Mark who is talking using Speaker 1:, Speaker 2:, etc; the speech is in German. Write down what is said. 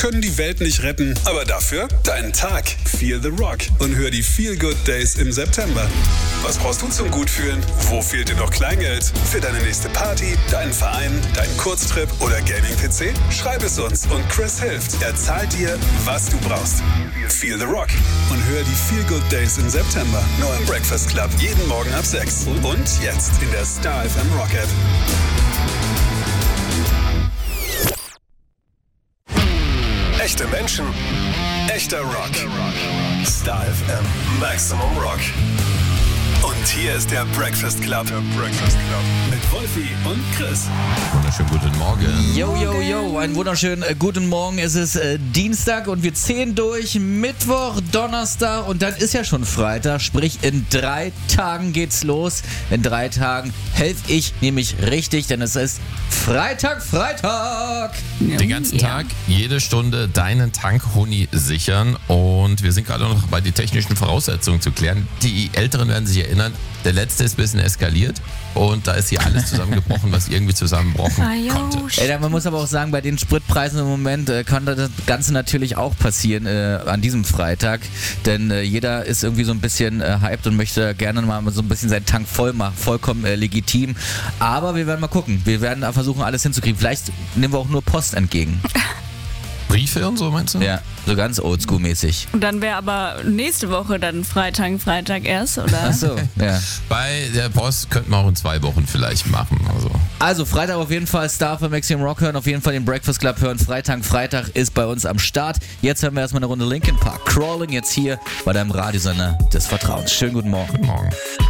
Speaker 1: können die Welt nicht retten, aber dafür deinen Tag. Feel the Rock und hör die Feel Good Days im September. Was brauchst du zum Gutfühlen? Wo fehlt dir noch Kleingeld? Für deine nächste Party, deinen Verein, deinen Kurztrip oder Gaming-PC? Schreib es uns und Chris hilft. Er zahlt dir, was du brauchst. Feel the Rock und hör die Feel Good Days im September. Nur im Breakfast Club. Jeden Morgen ab 6. Und jetzt in der Star FM Rock App. Echte Menschen, echter Rock. Star FM Maximum Rock. Und hier ist der Breakfast Club. Mit Wolfi und Chris.
Speaker 2: Wunderschönen guten Morgen.
Speaker 3: Yo, einen wunderschönen guten Morgen. Es ist Dienstag und wir zählen durch Mittwoch, Donnerstag und dann ist ja schon Freitag. Sprich, in 3 Tagen geht's los. In 3 Tagen helfe ich nämlich richtig, denn es ist Freitag.
Speaker 2: Den ganzen Tag, jede Stunde deinen Tank-Huni sichern. Und wir sind gerade noch bei den technischen Voraussetzungen zu klären. Die Älteren werden sich erinnern, der letzte ist ein bisschen eskaliert. Und da ist hier alles zusammengebrochen, was irgendwie zusammenbrochen konnte.
Speaker 3: Ey, man muss aber auch sagen, bei den Spritpreisen im Moment kann das Ganze natürlich auch passieren an diesem Freitag. Denn jeder ist irgendwie so ein bisschen hyped und möchte gerne mal so ein bisschen seinen Tank voll machen. Vollkommen legitim. Aber wir werden mal gucken. Wir werden versuchen, alles hinzukriegen. Vielleicht nehmen wir auch nur Post entgegen.
Speaker 2: Briefe und so, meinst du?
Speaker 3: Ja, so ganz oldschool-mäßig.
Speaker 4: Und dann wäre aber nächste Woche dann Freitag erst, oder?
Speaker 3: Ach so, ja.
Speaker 2: Bei der Post könnten wir auch in 2 Wochen vielleicht machen.
Speaker 3: Also Freitag auf jeden Fall Star für Maximum Rock hören, auf jeden Fall den Breakfast Club hören. Freitag ist bei uns am Start. Jetzt hören wir erstmal eine Runde Linkin Park. Crawling jetzt hier bei deinem Radiosender des Vertrauens. Schönen guten Morgen.
Speaker 2: Guten Morgen.